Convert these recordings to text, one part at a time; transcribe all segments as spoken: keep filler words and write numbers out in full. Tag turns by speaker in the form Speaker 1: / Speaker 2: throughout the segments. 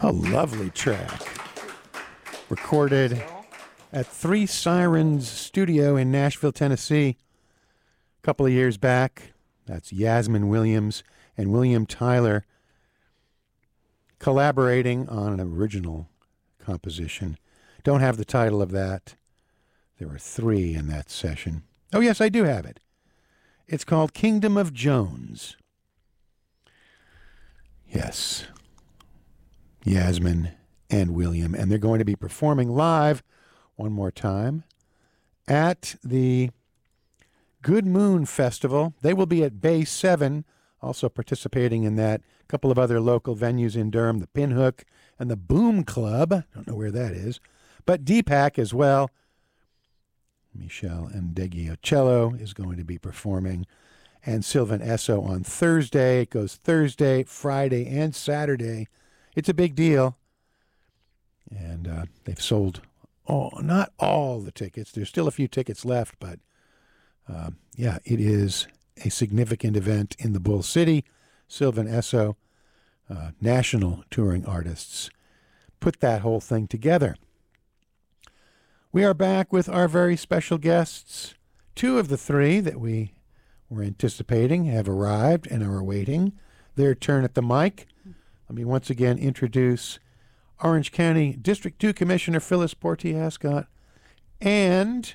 Speaker 1: A lovely track. Recorded at Three Sirens Studio in Nashville, Tennessee, a couple of years back. That's Yasmin Williams and William Tyler collaborating on an original composition. Don't have the title of that. There were three in that session. Oh, yes, I do have it. It's called Kingdom of Jones. Yes. Yasmin and William. And they're going to be performing live one more time at the Good Moon Festival. They will be at Bay seven, also participating in that. A couple of other local venues in Durham, the Pinhook and the Boom Club. Don't know where that is. But Deepak as well. Michelle Ndegeocello is going to be performing. And Sylvan Esso on Thursday. It goes Thursday, Friday, and Saturday. It's a big deal. And uh, they've sold oh, not all the tickets. There's still a few tickets left, but uh, yeah, it is a significant event in the Bull City. Sylvan Esso, uh, national touring artists, put that whole thing together. We are back with our very special guests. Two of the three that we were anticipating have arrived and are awaiting their turn at the mic. Let me once again introduce Orange County District two Commissioner Phyllis Porty-Ascott and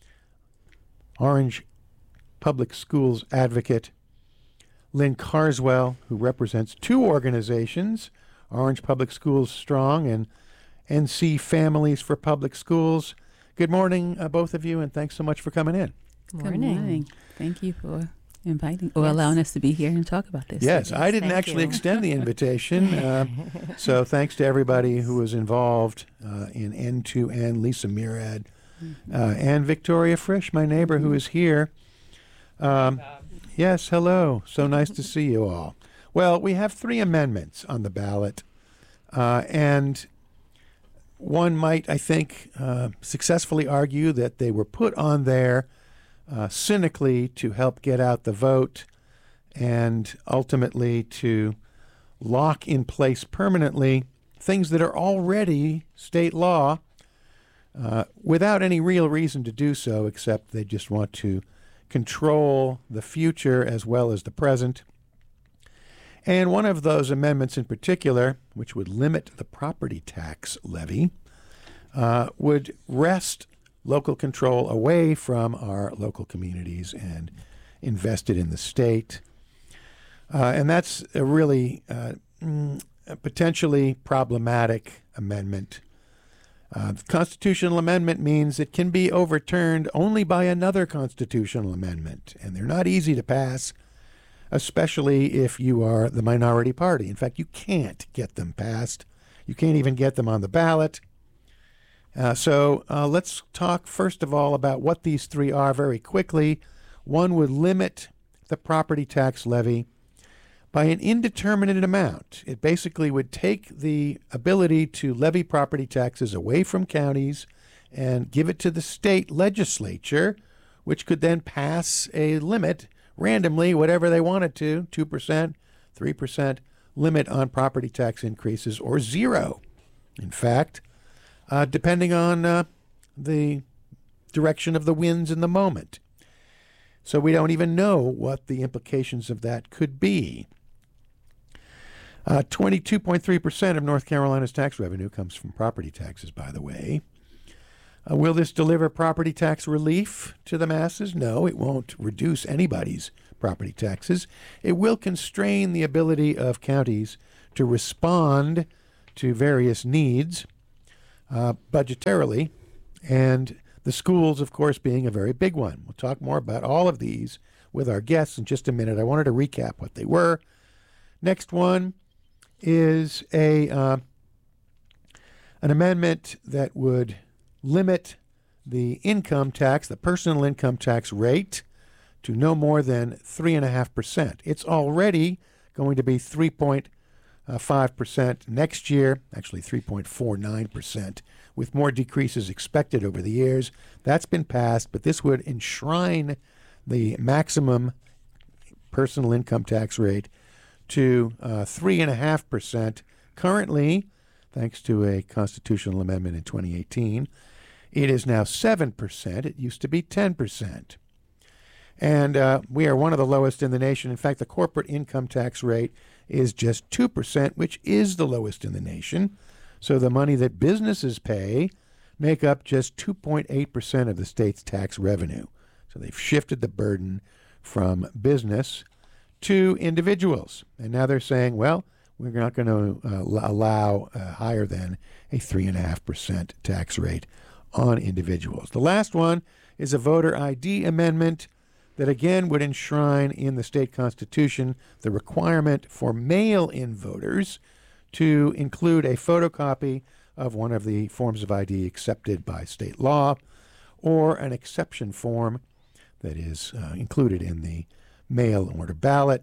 Speaker 1: Orange Public Schools advocate Lynn Carswell, who represents two organizations, Orange Public Schools Strong and N C Families for Public Schools. Good morning, uh, both of you, and thanks so much for coming in.
Speaker 2: Good morning. Good morning. Thank you for inviting or yes. allowing us to be here and talk about this.
Speaker 1: Yes,
Speaker 2: yes
Speaker 1: I didn't
Speaker 2: Thank
Speaker 1: actually
Speaker 2: you.
Speaker 1: extend the invitation. uh, so thanks to everybody who was involved uh, in N two N, Lisa Murad, uh, and Victoria Frisch, my neighbor who is here. Um, yes, hello. So nice to see you all. Well, we have three amendments on the ballot, uh, and one might, I think, uh, successfully argue that they were put on there Uh, cynically to help get out the vote and ultimately to lock in place permanently things that are already state law uh, without any real reason to do so, except they just want to control the future as well as the present. And one of those amendments in particular, which would limit the property tax levy, uh, would wrest local control away from our local communities and invest it in the state. Uh, and that's a really uh, mm, a potentially problematic amendment. Uh, the constitutional amendment means it can be overturned only by another constitutional amendment, and they're not easy to pass, especially if you are the minority party. In fact, you can't get them passed. You can't even get them on the ballot. Uh, so uh, let's talk first of all about what these three are very quickly. One would limit the property tax levy by an indeterminate amount. It basically would take the ability to levy property taxes away from counties and give it to the state legislature, which could then pass a limit randomly, whatever they wanted to, two percent, three percent limit on property tax increases, or zero. In fact, Uh, depending on uh, the direction of the winds in the moment. So we don't even know what the implications of that could be. Uh, twenty-two point three percent of North Carolina's tax revenue comes from property taxes, by the way. Uh, will this deliver property tax relief to the masses? No, it won't reduce anybody's property taxes. It will constrain the ability of counties to respond to various needs Uh, budgetarily, and the schools, of course, being a very big one. We'll talk more about all of these with our guests in just a minute. I wanted to recap what they were. Next one is a uh, an amendment that would limit the income tax, the personal income tax rate, to no more than three and a half percent. It's already going to be three point five percent next year, actually three point four nine percent, with more decreases expected over the years. That's been passed, but this would enshrine the maximum personal income tax rate to uh, three point five percent. Currently, thanks to a constitutional amendment in twenty eighteen. It is now seven percent. It used to be ten percent. And uh, we are one of the lowest in the nation. In fact, the corporate income tax rate is just two percent, which is the lowest in the nation. So the money that businesses pay make up just two point eight percent of the state's tax revenue. So they've shifted the burden from business to individuals. And now they're saying, well, we're not going to uh, allow uh, higher than a three point five percent tax rate on individuals. The last one is a voter I D amendment that again would enshrine in the state constitution the requirement for mail-in voters to include a photocopy of one of the forms of I D accepted by state law, or an exception form that is uh, included in the mail order ballot.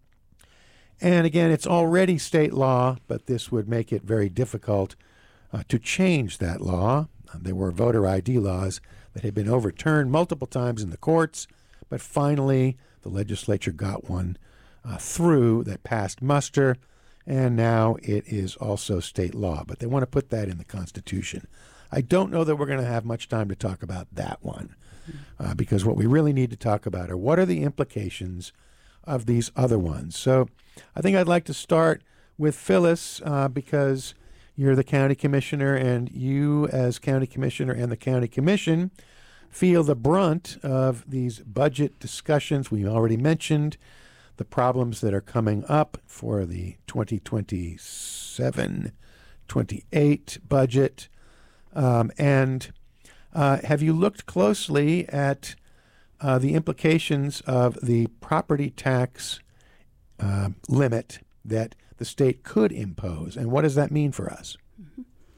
Speaker 1: And again, it's already state law, but this would make it very difficult uh, to change that law. Uh, there were voter I D laws that had been overturned multiple times in the courts, but finally the legislature got one uh, through that passed muster, and now it is also state law. But they want to put that in the Constitution. I don't know that we're going to have much time to talk about that one, uh, because what we really need to talk about are what are the implications of these other ones. So I think I'd like to start with Phyllis, uh, because you're the county commissioner, and you as county commissioner and the county commission feel the brunt of these budget discussions. We already mentioned the problems that are coming up for the twenty twenty-seven twenty-eight budget. Um, and uh, have you looked closely at uh, the implications of the property tax uh, limit that the state could impose, and what does that mean for us?
Speaker 2: Mm-hmm.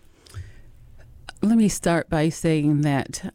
Speaker 2: Let me start by saying that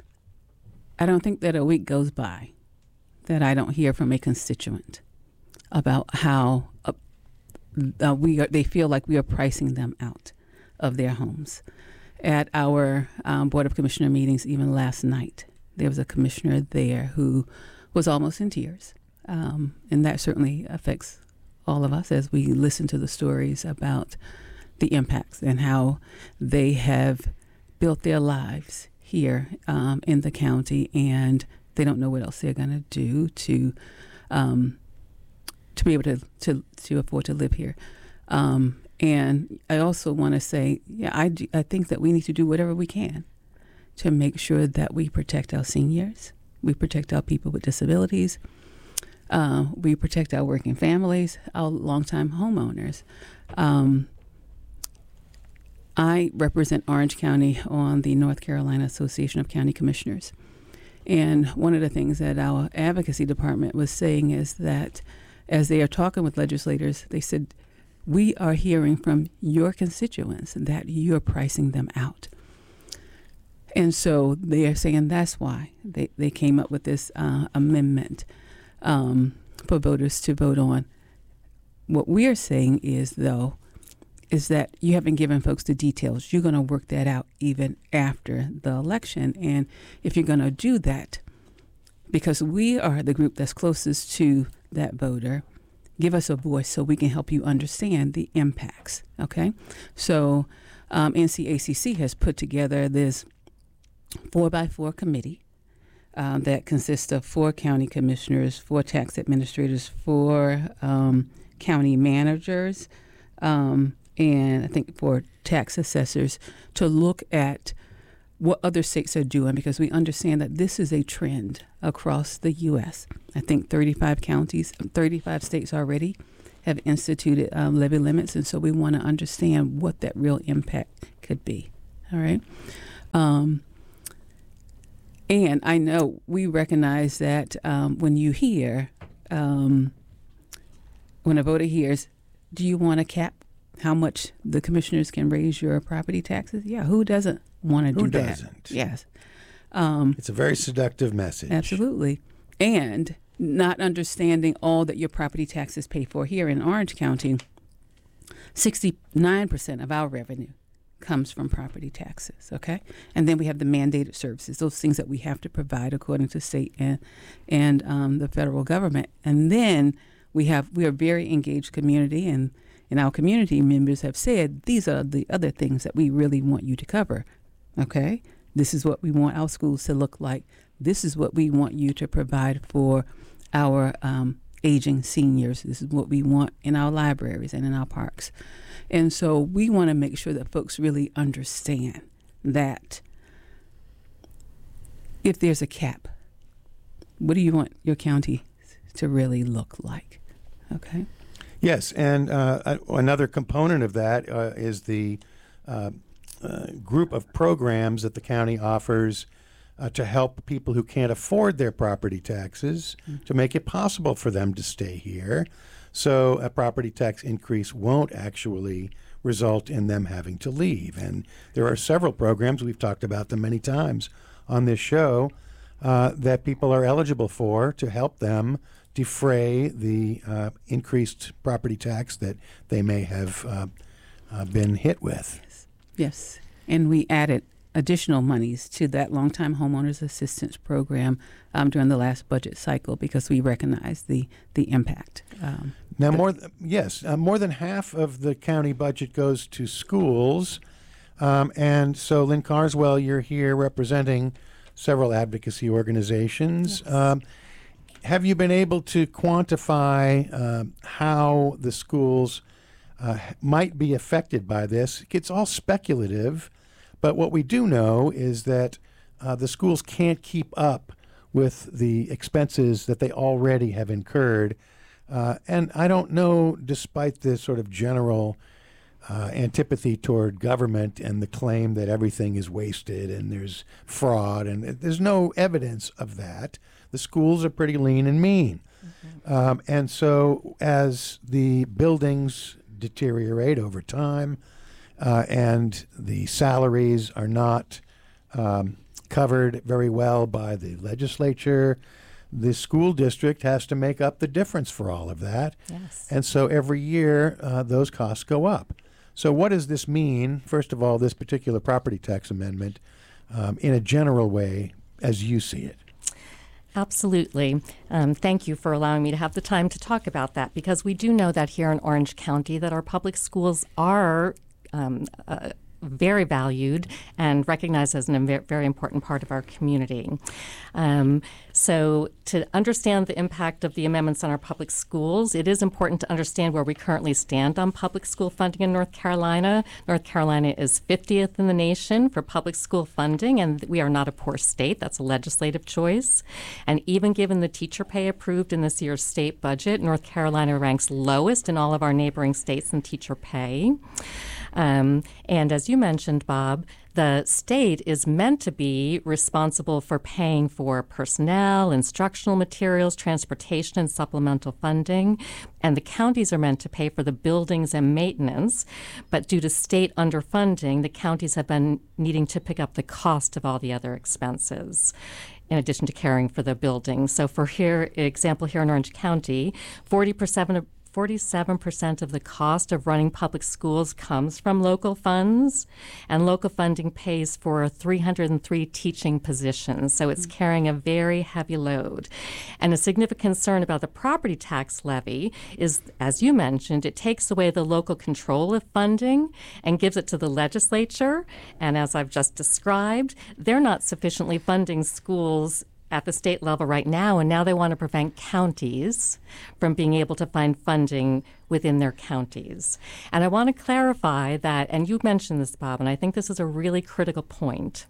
Speaker 2: I don't think that a week goes by that I don't hear from a constituent about how uh, uh, we are, they feel like we are pricing them out of their homes. At our um, Board of Commissioner meetings, even last night, there was a commissioner there who was almost in tears. Um, and that certainly affects all of us as we listen to the stories about the impacts and how they have built their lives here um, in the county, and they don't know what else they're going to do to um, to be able to, to, to afford to live here. Um, and I also want to say, yeah, I, do, I think that we need to do whatever we can to make sure that we protect our seniors, we protect our people with disabilities, uh, we protect our working families, our longtime homeowners. Um, I represent Orange County on the North Carolina Association of County Commissioners. And one of the things that our advocacy department was saying is that as they are talking with legislators, they said, we are hearing from your constituents that you're pricing them out. And so they are saying that's why they, they came up with this uh, amendment um, for voters to vote on. What we're saying is, though, is that you haven't given folks the details. You're going to work that out even after the election. And if you're going to do that, because we are the group that's closest to that voter, give us a voice so we can help you understand the impacts, okay? So um, N C A C C has put together this four by four committee uh, that consists of four county commissioners, four tax administrators, four um, county managers, um, and I think for tax assessors to look at what other states are doing, because we understand that this is a trend across the U S I think thirty-five counties, thirty-five states already have instituted um, levy limits, and so we want to understand what that real impact could be. All right. Um, and I know we recognize that um, when you hear, um, when a voter hears, do you want to cap how much the commissioners can raise your property taxes? Yeah, who doesn't want to do that? Who
Speaker 1: doesn't?
Speaker 2: Yes. Um,
Speaker 1: it's a very seductive message.
Speaker 2: Absolutely. And not understanding all that your property taxes pay for. Here in Orange County, sixty-nine percent of our revenue comes from property taxes, okay? And then we have the mandated services, those things that we have to provide according to state and, and um, the federal government. And then we have, we are a very engaged community, and And our community members have said, these are the other things that we really want you to cover. Okay? This is what we want our schools to look like. This is what we want you to provide for our um, aging seniors. This is what we want in our libraries and in our parks. And so we want to make sure that folks really understand that if there's a cap, what do you want your county to really look like? Okay.
Speaker 1: Yes, and uh, another component of that uh, is the uh, uh, group of programs that the county offers uh, to help people who can't afford their property taxes, mm-hmm. to make it possible for them to stay here. So a property tax increase won't actually result in them having to leave. And there are several programs, we've talked about them many times on this show, uh, that people are eligible for to help them defray the uh, increased property tax that they may have uh, uh, been hit with.
Speaker 2: Yes. Yes. And we added additional monies to that Longtime Homeowners Assistance Program um, during the last budget cycle because we recognize the, the impact. Um,
Speaker 1: now, more th- yes, uh, more than half of the county budget goes to schools. Um, and so, Lynn Carswell, you're here representing several advocacy organizations.
Speaker 3: Yes.
Speaker 1: Um, have you been able to quantify uh, how the schools uh, might be affected by this? It's all speculative, but what we do know is that uh, the schools can't keep up with the expenses that they already have incurred. Uh, and I don't know, despite this sort of general Uh, antipathy toward government and the claim that everything is wasted and there's fraud, and there's no evidence of that. The schools are pretty lean and mean. Mm-hmm. Um, and so as the buildings deteriorate over time uh, and the salaries are not um, covered very well by the legislature, the school district has to make up the difference for all of that.
Speaker 3: Yes.
Speaker 1: And so every year uh, those costs go up. So what does this mean, first of all, this particular property tax amendment, um, in a general way, as you see it?
Speaker 3: Absolutely. Um, thank you for allowing me to have the time to talk about that, because we do know that here in Orange County that our public schools are um, uh, very valued and recognized as a very important part of our community. Um, so to understand the impact of the amendments on our public schools, it is important to understand where we currently stand on public school funding in North Carolina. North Carolina is fiftieth in the nation for public school funding, and we are not a poor state. That's a legislative choice. And even given the teacher pay approved in this year's state budget, North Carolina ranks lowest in all of our neighboring states in teacher pay. Um, and as you mentioned, Bob, the state is meant to be responsible for paying for personnel, instructional materials, transportation, and supplemental funding. And the counties are meant to pay for the buildings and maintenance. But due to state underfunding, the counties have been needing to pick up the cost of all the other expenses, in addition to caring for the buildings. So for here, example here in Orange County, forty percent of forty-seven percent of the cost of running public schools comes from local funds, and local funding pays for three hundred three teaching positions. So it's mm-hmm. carrying a very heavy load. And a significant concern about the property tax levy is, as you mentioned, it takes away the local control of funding and gives it to the legislature. And as I've just described, they're not sufficiently funding schools at the state level right now, and now they want to prevent counties from being able to find funding within their counties. And I want to clarify that, and you mentioned this, Bob, and I think this is a really critical point,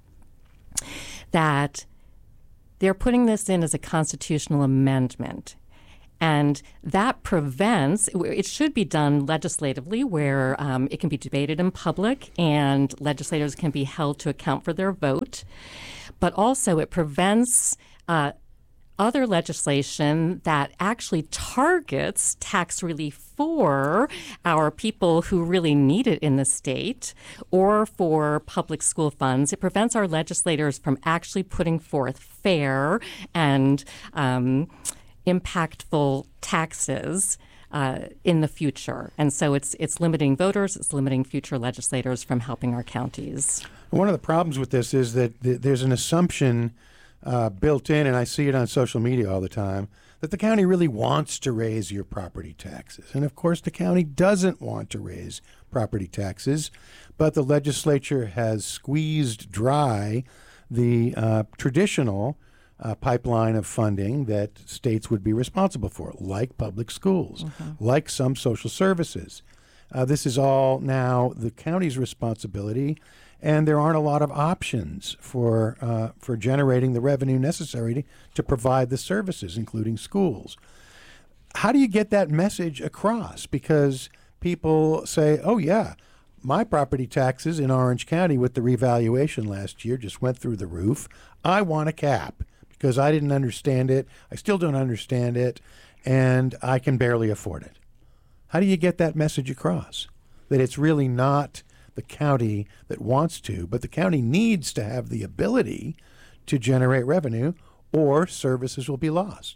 Speaker 3: that they're putting this in as a constitutional amendment. And that prevents, it should be done legislatively where um, it can be debated in public and legislators can be held to account for their vote. But also it prevents uh, other legislation that actually targets tax relief for our people who really need it in the state or for public school funds. It prevents our legislators from actually putting forth fair and um, impactful taxes uh, in the future. And so it's it's limiting voters, it's limiting future legislators from helping our counties.
Speaker 1: One of the problems with this is that th- there's an assumption uh, built in, and I see it on social media all the time, that the county really wants to raise your property taxes. And of course, the county doesn't want to raise property taxes, but the legislature has squeezed dry the uh, traditional uh, pipeline of funding that states would be responsible for, like public schools, mm-hmm. like some social services. Uh, this is all now the county's responsibility, and there aren't a lot of options for uh, for generating the revenue necessary to, to provide the services, including schools. How do you get that message across? Because people say, oh, yeah, my property taxes in Orange County with the revaluation last year just went through the roof. I want a cap because I didn't understand it. I still don't understand it, and I can barely afford it. How do you get that message across? That it's really not the county that wants to, but the county needs to have the ability to generate revenue, or services will be lost.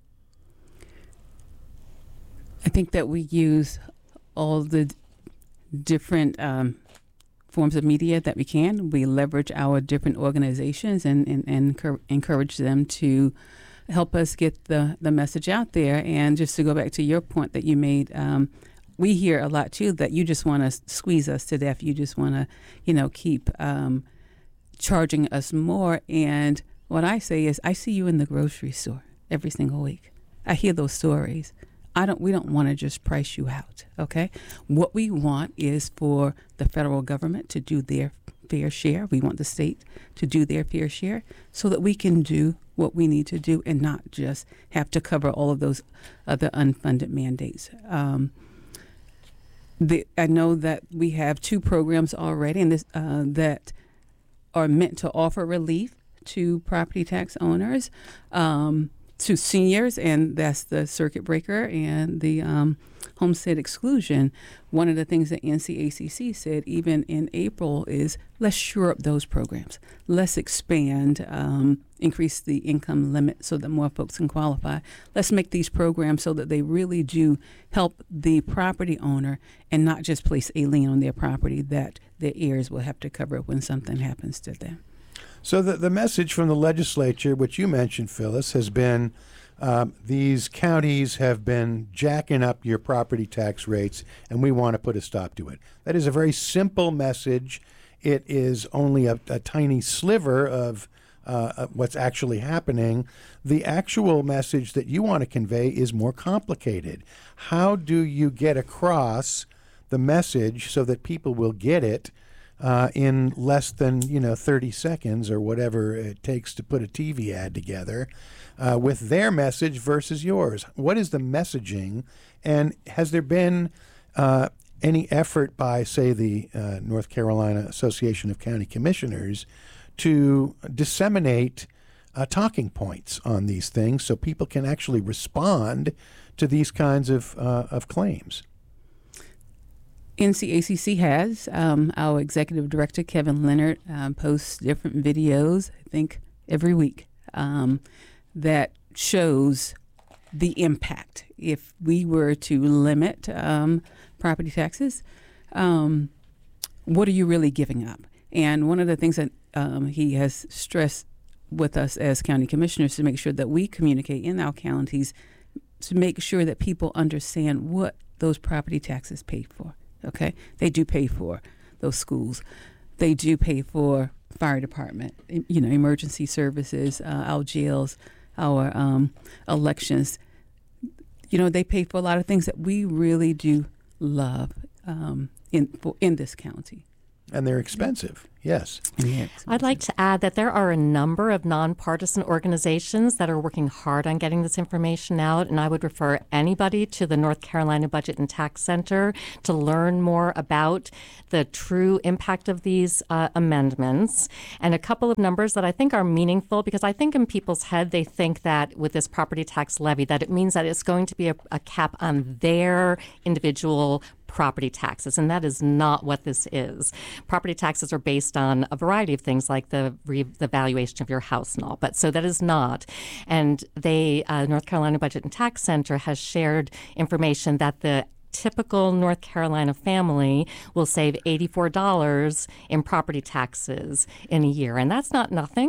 Speaker 2: I think that we use all the different um, forms of media that we can. We leverage our different organizations and, and, and encur- encourage them to help us get the, the message out there. And just to go back to your point that you made, um, we hear a lot, too, that you just want to squeeze us to death. You just want to, you know, keep um, charging us more. And what I say is, I see you in the grocery store every single week. I hear those stories. I don't. We don't want to just price you out, okay? What we want is for the federal government to do their fair share. We want the state to do their fair share so that we can do what we need to do and not just have to cover all of those other unfunded mandates. Um, the, I know that we have two programs already and this, uh, that are meant to offer relief to property tax owners, um, to seniors, and that's the circuit breaker and the um, homestead exclusion. One of the things that N C A C C said even in April is let's shore up those programs. Let's expand, um, increase the income limit so that more folks can qualify. Let's make these programs so that they really do help the property owner and not just place a lien on their property that their heirs will have to cover when something happens to them.
Speaker 1: So the, the message from the legislature, which you mentioned, Phyllis, has been um, these counties have been jacking up your property tax rates, and we want to put a stop to it. That is a very simple message. It is only a, a tiny sliver of uh, what's actually happening. The actual message that you want to convey is more complicated. How do you get across the message so that people will get it Uh, in less than, you know, thirty seconds or whatever it takes to put a T V ad together uh, with their message versus yours? What is the messaging? And has there been uh, any effort by, say, the uh, North Carolina Association of County Commissioners to disseminate uh, talking points on these things so people can actually respond to these kinds of, uh, of claims?
Speaker 2: N C A C C has. Um, our executive director, Kevin Leonard, um, posts different videos, I think, every week um, that shows the impact. If we were to limit um, property taxes, um, what are you really giving up? And one of the things that um, he has stressed with us as county commissioners to make sure that we communicate in our counties to make sure that people understand what those property taxes pay for. Okay, they do pay for those schools. They do pay for fire department, you know, emergency services, uh, our jails, our um, elections. You know, they pay for a lot of things that we really do love um, in for, in this county.
Speaker 1: And they're expensive, yes.
Speaker 2: Yeah,
Speaker 3: I'd like to add that there are a number of nonpartisan organizations that are working hard on getting this information out, and I would refer anybody to the North Carolina Budget and Tax Center to learn more about the true impact of these uh, amendments. And a couple of numbers that I think are meaningful, because I think in people's head they think that with this property tax levy that it means that it's going to be a, a cap on their individual property taxes, and that is not what this is. Property taxes are based on a variety of things like the re- the valuation of your house and all, but so that is not. And they, uh, North Carolina Budget and Tax Center has shared information that the typical North Carolina family will save eighty-four dollars in property taxes in a year, and that's not nothing.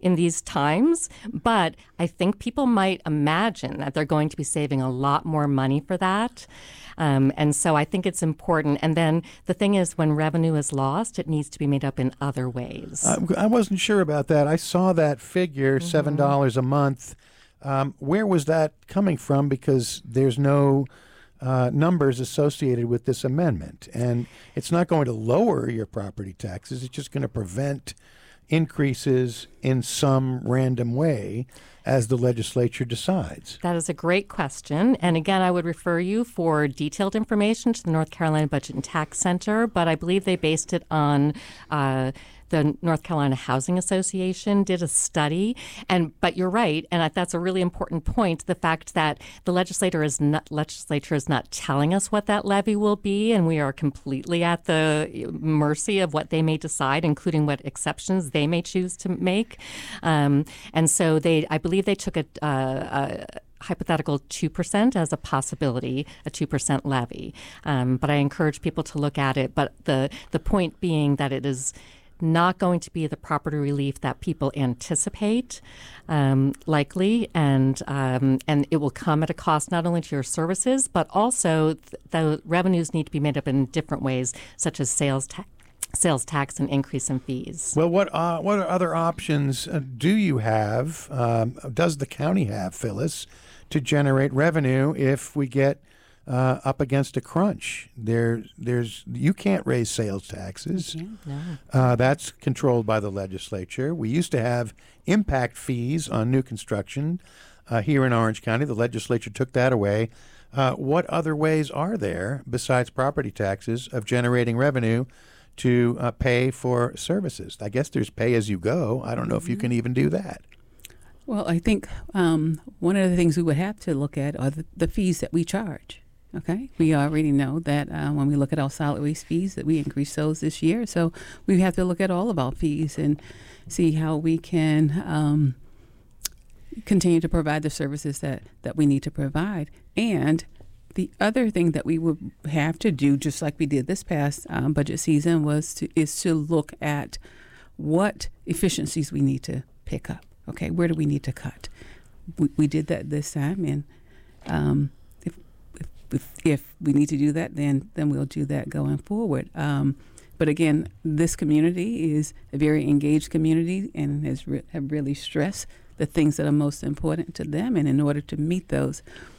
Speaker 3: in these times, but I think people might imagine that they're going to be saving a lot more money for that. Um, and so I think it's important. And then the thing is, when revenue is lost, it needs to be made up in other ways.
Speaker 1: Uh, I wasn't sure about that. I saw that figure, mm-hmm. seven dollars a month. Um, where was that coming from? Because there's no uh, numbers associated with this amendment. And it's not going to lower your property taxes. It's just going to prevent increases in some random way as the legislature decides.
Speaker 3: That is a great question. And again, I would refer you for detailed information to the North Carolina Budget and Tax Center, but I believe they based it on uh, the North Carolina Housing Association did a study. And but you're right, and that's a really important point, the fact that the legislator is not, legislature is not telling us what that levy will be, and we are completely at the mercy of what they may decide, including what exceptions they may choose to make. Um, and so they, I believe they took a, uh, a hypothetical two percent as a possibility, a two percent levy. Um, but I encourage people to look at it. But the, the point being that it is not going to be the property relief that people anticipate, um, likely, and um, and it will come at a cost not only to your services, but also th- the revenues need to be made up in different ways, such as sales tax. Sales tax and increase in fees.
Speaker 1: Well, what uh, what other options uh, do you have? Um, does the county have, Phyllis, to generate revenue if we get uh, up against a crunch? There, there's you can't raise sales taxes.
Speaker 3: No.
Speaker 1: Uh, that's controlled by the legislature. We used to have impact fees on new construction uh, here in Orange County. The legislature took that away. Uh, what other ways are there besides property taxes of generating revenue to uh, pay for services? I guess there's pay as you go. I don't know if you can even do that.
Speaker 2: Well, I think um, one of the things we would have to look at are the, the fees that we charge. Okay, we already know that uh, when we look at our solid waste fees, that we increased those this year. So we have to look at all of our fees and see how we can um, continue to provide the services that, that we need to provide. And the other thing that we would have to do, just like we did this past um, budget season, was to is to look at what efficiencies we need to pick up. Okay, where do we need to cut? We, we did that this time, and um, if, if if if we need to do that, then then we'll do that going forward. Um, but again, this community is a very engaged community and has re- have really stressed the things that are most important to them, and in order to meet those,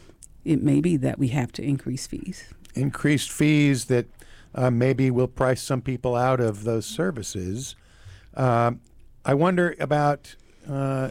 Speaker 2: it may be that we have to increase fees.
Speaker 1: Increased fees that uh, maybe will price some people out of those services. Uh, I wonder about uh,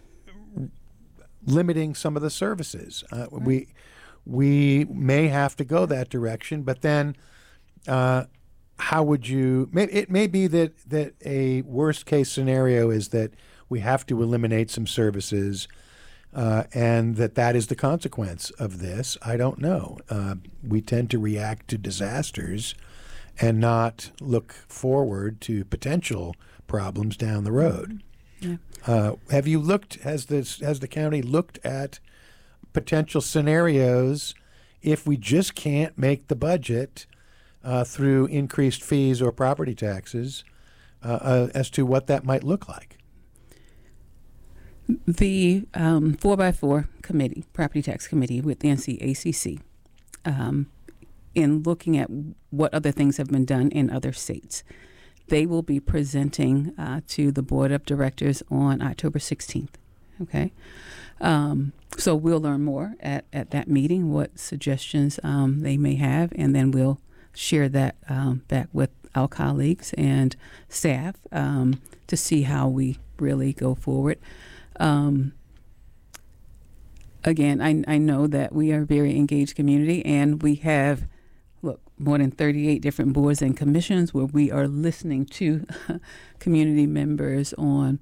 Speaker 1: limiting some of the services. Uh,
Speaker 2: Right.
Speaker 1: We we may have to go that direction, but then uh, how would you? May, it may be that that a worst case scenario is that we have to eliminate some services. Uh, and that that is the consequence of this. I don't know. Uh, we tend to react to disasters and not look forward to potential problems down the road.
Speaker 2: Yeah.
Speaker 1: Uh, have you looked, has, this, has the county looked at potential scenarios if we just can't make the budget uh, through increased fees or property taxes uh, uh, as to what that might look like?
Speaker 2: The um, four by four committee, property tax committee with the N C A C C, um, in looking at what other things have been done in other states, they will be presenting uh, to the board of directors on October sixteenth. Okay, um, so we'll learn more at, at that meeting, what suggestions um, they may have, and then we'll share that um, back with our colleagues and staff um, to see how we really go forward. Um, again, I, I know that we are a very engaged community, and we have, look, more than thirty-eight different boards and commissions where we are listening to community members on